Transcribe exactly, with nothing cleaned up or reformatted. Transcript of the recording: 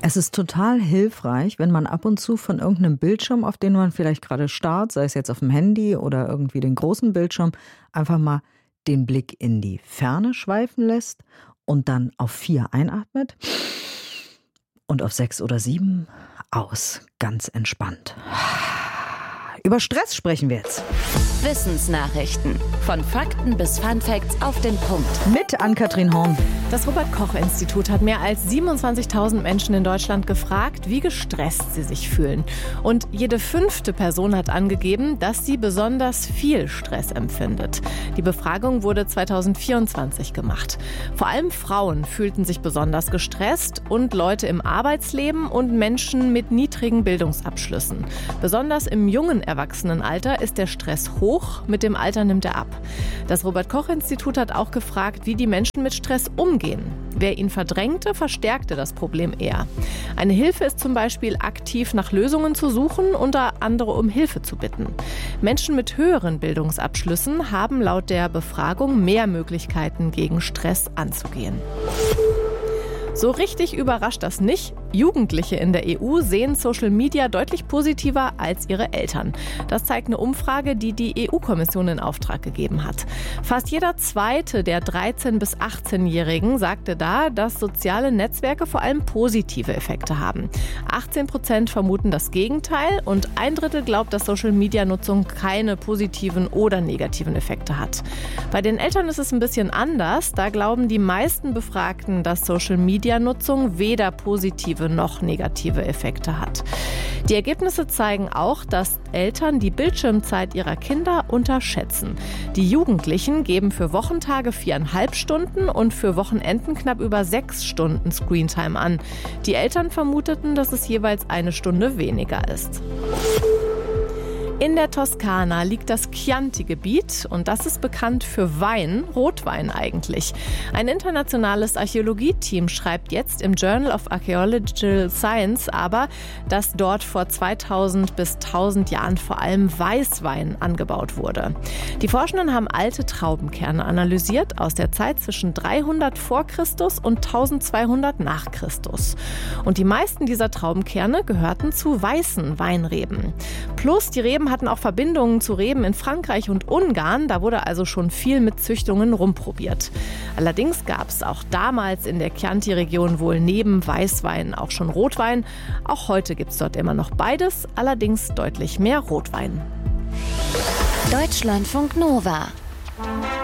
Es ist total hilfreich, wenn man ab und zu von irgendeinem Bildschirm, auf den man vielleicht gerade starrt, sei es jetzt auf dem Handy oder irgendwie den großen Bildschirm, einfach mal den Blick in die Ferne schweifen lässt und dann auf vier einatmet und auf sechs oder sieben aus. Ganz entspannt. Über Stress sprechen wir jetzt. Wissensnachrichten. Von Fakten bis Funfacts auf den Punkt. Mit Ann-Kathrin Horn. Das Robert-Koch-Institut hat mehr als siebenundzwanzigtausend Menschen in Deutschland gefragt, wie gestresst sie sich fühlen. Und jede fünfte Person hat angegeben, dass sie besonders viel Stress empfindet. Die Befragung wurde zweitausendvierundzwanzig gemacht. Vor allem Frauen fühlten sich besonders gestresst und Leute im Arbeitsleben und Menschen mit niedrigen Bildungsabschlüssen. Besonders im jungen Erwachsenenalter ist der Stress hoch, mit dem Alter nimmt er ab. Das Robert-Koch-Institut hat auch gefragt, wie die Menschen mit Stress umgehen. Wer ihn verdrängte, verstärkte das Problem eher. Eine Hilfe ist zum Beispiel, aktiv nach Lösungen zu suchen und andere um Hilfe zu bitten. Menschen mit höheren Bildungsabschlüssen haben laut der Befragung mehr Möglichkeiten, gegen Stress anzugehen. So richtig überrascht das nicht. Jugendliche in der E U sehen Social Media deutlich positiver als ihre Eltern. Das zeigt eine Umfrage, die die E U-Kommission in Auftrag gegeben hat. Fast jeder Zweite der dreizehn- bis achtzehnjährigen sagte da, dass soziale Netzwerke vor allem positive Effekte haben. achtzehn Prozent vermuten das Gegenteil und ein Drittel glaubt, dass Social-Media-Nutzung keine positiven oder negativen Effekte hat. Bei den Eltern ist es ein bisschen anders. Da glauben die meisten Befragten, dass Social-Media-Nutzung weder positive noch negative Effekte hat. Die Ergebnisse zeigen auch, dass Eltern die Bildschirmzeit ihrer Kinder unterschätzen. Die Jugendlichen geben für Wochentage viereinhalb Stunden und für Wochenenden knapp über sechs Stunden Screentime an. Die Eltern vermuteten, dass es jeweils eine Stunde weniger ist. In der Toskana liegt das Chianti-Gebiet und das ist bekannt für Wein, Rotwein eigentlich. Ein internationales Archäologieteam schreibt jetzt im Journal of Archaeological Science aber, dass dort vor zweitausend bis tausend Jahren vor allem Weißwein angebaut wurde. Die Forschenden haben alte Traubenkerne analysiert aus der Zeit zwischen dreihundert vor Christus und tausendzweihundert nach Christus. Und die meisten dieser Traubenkerne gehörten zu weißen Weinreben. Plus die Reben hatten auch Verbindungen zu Reben in Frankreich und Ungarn. Da wurde also schon viel mit Züchtungen rumprobiert. Allerdings gab es auch damals in der Chianti-Region wohl neben Weißwein auch schon Rotwein. Auch heute gibt es dort immer noch beides, allerdings deutlich mehr Rotwein. Deutschlandfunk Nova